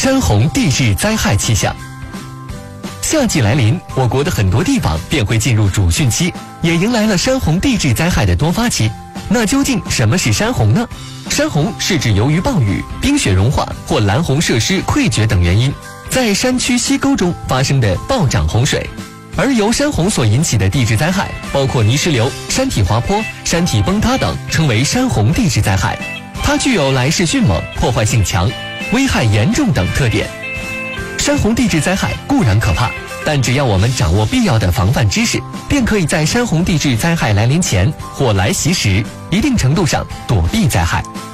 山洪地质灾害气象。夏季来临，我国的很多地方便会进入主汛期，也迎来了山洪地质灾害的多发期。那究竟什么是山洪呢？山洪是指由于暴雨、冰雪融化或拦洪设施溃决等原因，在山区溪沟中发生的暴涨洪水。而由山洪所引起的地质灾害，包括泥石流、山体滑坡、山体崩塌等，称为山洪地质灾害。它具有来势迅猛、破坏性强、危害严重等特点。山洪地质灾害固然可怕，但只要我们掌握必要的防范知识，便可以在山洪地质灾害来临前或来袭时，一定程度上躲避灾害。